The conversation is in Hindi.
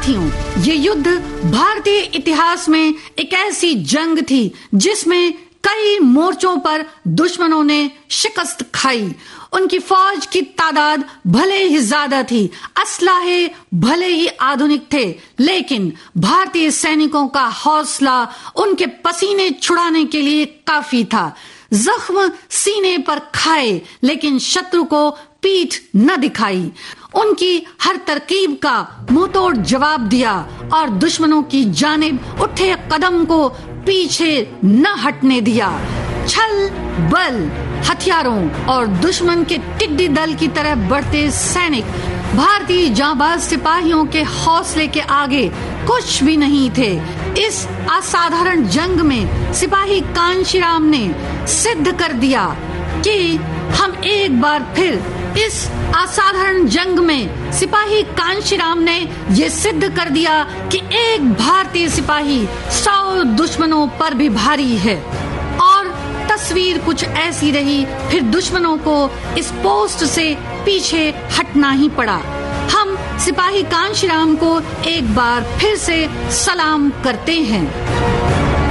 साथियों, ये युद्ध भारतीय इतिहास में एक ऐसी जंग थी जिसमें कई मोर्चों पर दुश्मनों ने शिकस्त खाई। उनकी फौज की तादाद भले ही ज्यादा थी, असलाहे भले ही आधुनिक थे, लेकिन भारतीय सैनिकों का हौसला उनके पसीने छुड़ाने के लिए काफी था। जख्म सीने पर खाए लेकिन शत्रु को पीठ न दिखाई। उनकी हर तरकीब का मुंहतोड़ जवाब दिया और दुश्मनों की जानिब उठे कदम को पीछे न हटने दिया। छल बल हथियारों और दुश्मन के टिड्डी दल की तरह बढ़ते सैनिक भारतीय जांबाज सिपाहियों के हौसले के आगे कुछ भी नहीं थे। इस असाधारण जंग में सिपाही कांशीराम ने सिद्ध कर दिया कि हम एक बार फिर इस असाधारण जंग में सिपाही कांशीराम ने ये सिद्ध कर दिया कि एक भारतीय सिपाही 100 दुश्मनों पर भी भारी है। और तस्वीर कुछ ऐसी रही, फिर दुश्मनों को इस पोस्ट से पीछे हटना ही पड़ा। हम सिपाही कांशीराम को एक बार फिर से सलाम करते हैं।